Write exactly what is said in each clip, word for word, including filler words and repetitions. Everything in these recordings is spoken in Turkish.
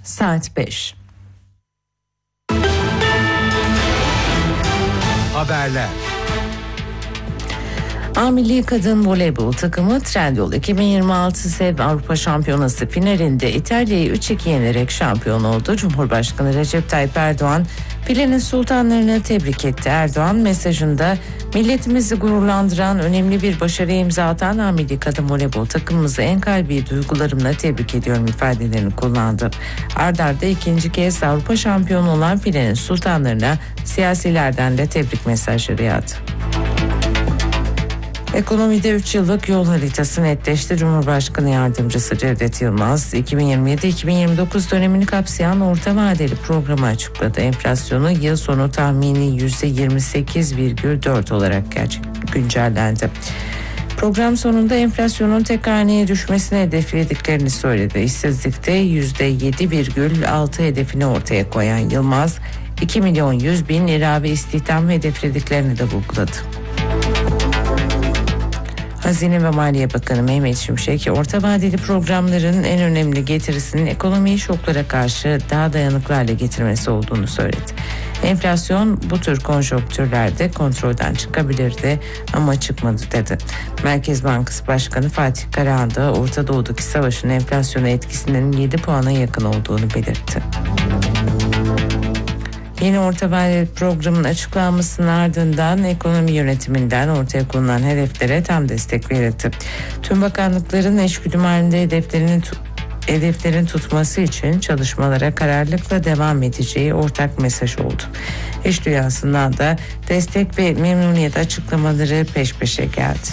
Saat beş. Haberler. A Milli Kadın Voleybol takımı Trendyol iki bin yirmi altı Sev Avrupa Şampiyonası finalinde İtalya'yı üç iki yenerek şampiyon oldu. Cumhurbaşkanı Recep Tayyip Erdoğan filenin sultanlarını tebrik etti. Erdoğan mesajında milletimizi gururlandıran önemli bir başarıya imza atan A Milli Kadın Voleybol takımımızı en kalbi duygularımla tebrik ediyorum ifadelerini kullandı. Ard arda ikinci kez Avrupa şampiyonu olan filenin sultanlarına siyasilerden de tebrik mesajları yağdı. Ekonomide üç yıllık yol haritası netleşti. Cumhurbaşkanı Yardımcısı Cevdet Yılmaz, iki bin yirmi yedi iki bin yirmi dokuz dönemini kapsayan orta vadeli programı açıkladı. Enflasyonu yıl sonu tahmini yüzde yirmi sekiz virgül dört olarak gerçek güncellendi. Program sonunda enflasyonun tek haneye düşmesini hedeflediklerini söyledi. İşsizlikte yüzde yedi virgül altı hedefini ortaya koyan Yılmaz, iki milyon yüz bin ilave istihdam hedeflediklerini de vurguladı. Hazine ve Maliye Bakanı Mehmet Şimşek, orta vadeli programların en önemli getirisinin ekonomiyi şoklara karşı daha dayanıklı hale getirmesi olduğunu söyledi. Enflasyon bu tür konjonktürlerde kontrolden çıkabilirdi ama çıkmadı dedi. Merkez Bankası Başkanı Fatih Karahan da Orta Doğu'daki savaşın enflasyona etkisinin yedi puana yakın olduğunu belirtti. Yeni orta vadeli programın açıklanmasının ardından ekonomi yönetiminden ortaya konulan hedeflere tam destek verildi. Tüm bakanlıkların eşgüdüm halinde hedeflerini hedeflerin tutması için çalışmalara kararlılıkla devam edeceği ortak mesaj oldu. İş dünyasından da destek ve memnuniyet açıklamaları peş peşe geldi.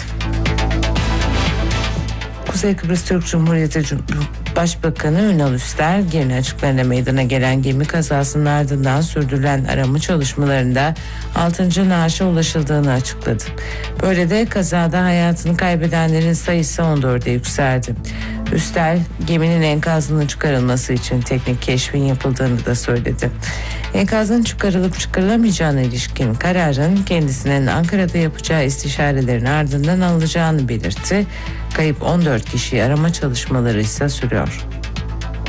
Kuzey Kıbrıs Türk Cumhuriyeti Başbakanı Ünal Üster, Girne açıklarında meydana gelen gemi kazasının ardından sürdürülen arama çalışmalarında altıncı naaşa ulaşıldığını açıkladı. Böyle de kazada hayatını kaybedenlerin sayısı on dörde yükseldi. Üster, geminin enkazının çıkarılması için teknik keşfin yapıldığını da söyledi. Enkazın çıkarılıp çıkarılamayacağına ilişkin kararın kendisinin Ankara'da yapacağı istişarelerin ardından alınacağını belirtti. Kayıp on dört kişiyi arama çalışmaları ise sürüyor.